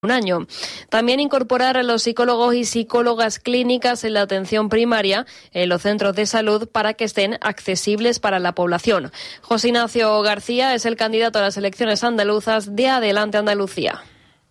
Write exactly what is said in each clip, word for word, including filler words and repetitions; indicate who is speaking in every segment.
Speaker 1: un año. También incorporar a los psicólogos y psicólogas clínicas en la atención primaria en los centros de salud para que estén accesibles para la población. José Ignacio García es el candidato a las elecciones andaluzas de Adelante Andalucía.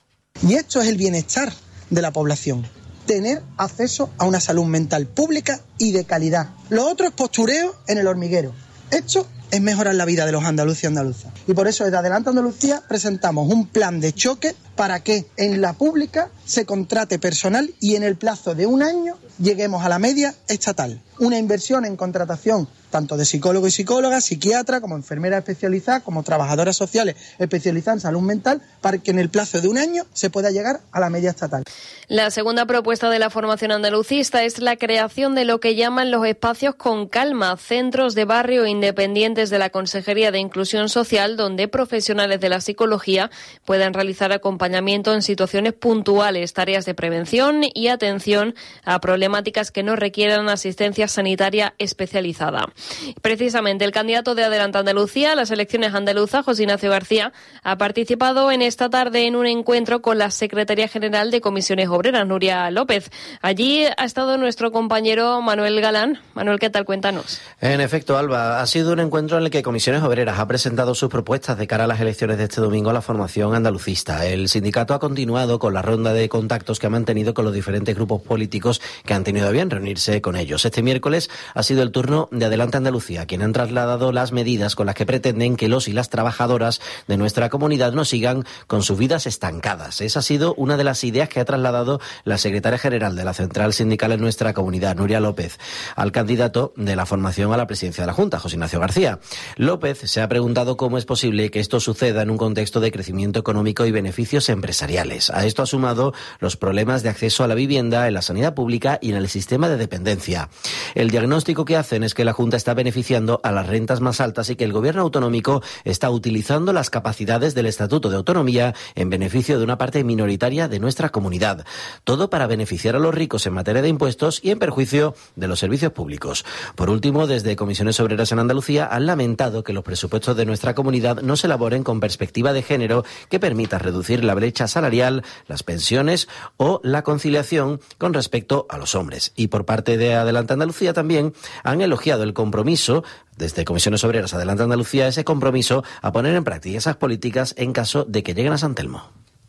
Speaker 2: Y esto es el bienestar de la población. Tener acceso a una salud mental pública y de calidad. Lo otro es postureo en el hormiguero. Esto es mejorar la vida de los andaluces y andaluzas. Y por eso desde Adelante Andalucía presentamos un plan de choque para que en la pública se contrate personal y en el plazo de un año lleguemos a la media estatal. Una inversión en contratación tanto de psicólogos y psicólogas, psiquiatras, como enfermeras especializadas, como trabajadoras sociales especializadas en salud mental, para que en el plazo de un año se pueda llegar a la media estatal.
Speaker 1: La segunda propuesta de la formación andalucista es la creación de lo que llaman los espacios con calma, centros de barrio independientes de la Consejería de Inclusión Social, donde profesionales de la psicología puedan realizar acompañamiento en situaciones puntuales, tareas de prevención y atención a problemáticas que no requieran asistencia sanitaria especializada. Precisamente el candidato de Adelante Andalucía a las elecciones andaluzas, José Ignacio García, ha participado en esta tarde en un encuentro con la Secretaría General de Comisiones Obreras, Nuria López. Allí ha estado nuestro compañero Manuel Galán. Manuel, ¿qué tal? Cuéntanos.
Speaker 3: En efecto, Alba, ha sido un encuentro en el que Comisiones Obreras ha presentado sus propuestas de cara a las elecciones de este domingo a la formación andalucista. El sindicato ha continuado con la ronda de contactos que ha mantenido con los diferentes grupos políticos que han tenido a bien reunirse con ellos. Este miércoles ha sido el turno de Adelante Andalucía, quien han trasladado las medidas con las que pretenden que los y las trabajadoras de nuestra comunidad no sigan con sus vidas estancadas. Esa ha sido una de las ideas que ha trasladado la secretaria general de la Central Sindical en nuestra comunidad, Nuria López, al candidato de la formación a la presidencia de la Junta, José Ignacio García. López se ha preguntado cómo es posible que esto suceda en un contexto de crecimiento económico y beneficios empresariales. A esto ha sumado los problemas de acceso a la vivienda en la sanidad pública y en el sistema de dependencia. El diagnóstico que hacen es que la Junta está beneficiando a las rentas más altas y que el gobierno autonómico está utilizando las capacidades del Estatuto de Autonomía en beneficio de una parte minoritaria de nuestra comunidad. Todo para beneficiar a los ricos en materia de impuestos y en perjuicio de los servicios públicos. Por último, desde Comisiones Obreras en Andalucía han lamentado que los presupuestos de nuestra comunidad no se elaboren con perspectiva de género que permita reducir la brecha salarial, las pensiones o la conciliación con respecto a los hombres. Y por parte de Adelante Andalucía también han elogiado el compromiso desde Comisiones Obreras Adelante Andalucía, ese compromiso a poner en práctica esas políticas en caso de que lleguen a San Telmo.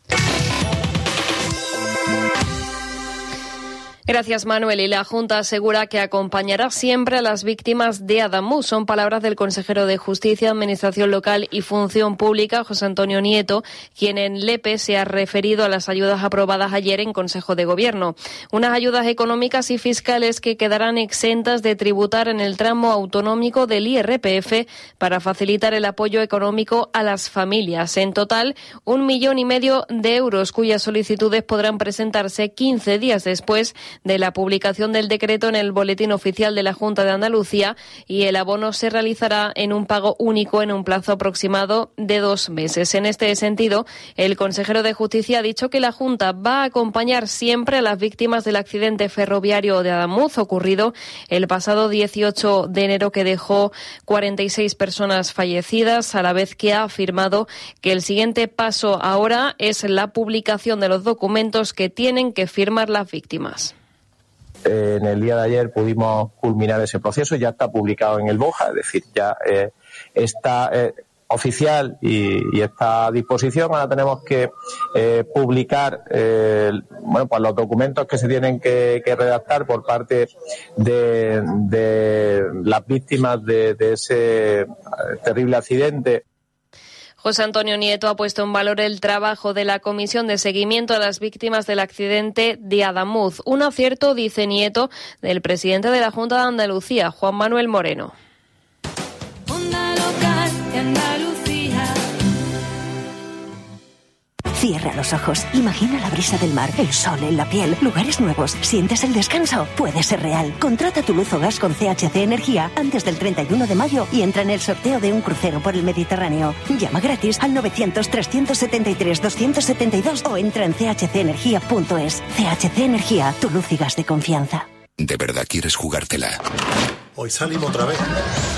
Speaker 1: Gracias, Manuel. Y la Junta asegura que acompañará siempre a las víctimas de Adamuz. Son palabras del consejero de Justicia, Administración Local y Función Pública, José Antonio Nieto, quien en Lepe se ha referido a las ayudas aprobadas ayer en Consejo de Gobierno. Unas ayudas económicas y fiscales que quedarán exentas de tributar en el tramo autonómico del I R P F para facilitar el apoyo económico a las familias. En total, un millón y medio de euros, cuyas solicitudes podrán presentarse quince días después de la publicación del decreto en el Boletín Oficial de la Junta de Andalucía, y el abono se realizará en un pago único en un plazo aproximado de dos meses. En este sentido, el consejero de Justicia ha dicho que la Junta va a acompañar siempre a las víctimas del accidente ferroviario de Adamuz ocurrido el pasado dieciocho de enero, que dejó cuarenta y seis personas fallecidas, a la vez que ha afirmado que el siguiente paso ahora es la publicación de los documentos que tienen que firmar las víctimas.
Speaker 4: En el día de ayer pudimos culminar ese proceso, ya está publicado en el BOJA, es decir, ya eh, está eh, oficial y, y está a disposición. Ahora tenemos que eh, publicar eh, bueno, pues los documentos que se tienen que, que redactar por parte de, de las víctimas de, de ese terrible accidente.
Speaker 1: José Antonio Nieto ha puesto en valor el trabajo de la Comisión de Seguimiento a las Víctimas del Accidente de Adamuz. Un acierto, dice Nieto, del presidente de la Junta de Andalucía, Juan Manuel Moreno.
Speaker 5: Onda local de Andalucía.
Speaker 6: Cierra los ojos, imagina la brisa del mar, el sol en la piel, lugares nuevos, ¿sientes el descanso? Puede ser real. Contrata tu luz o gas con C H C Energía antes del treinta y uno de mayo y entra en el sorteo de un crucero por el Mediterráneo. Llama gratis al novecientos, trescientos setenta y tres, doscientos setenta y dos o entra en c h c energía punto es. C H C Energía, tu luz y gas de confianza.
Speaker 7: ¿De verdad quieres jugártela?
Speaker 8: Hoy salimos otra vez.